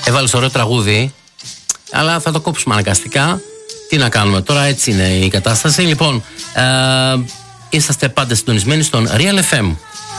έβαλες ωραίο τραγούδι, αλλά θα το κόψουμε αναγκαστικά. Τι να κάνουμε τώρα, έτσι είναι η κατάσταση. Λοιπόν, είσαστε πάντα συντονισμένοι στον Real FM.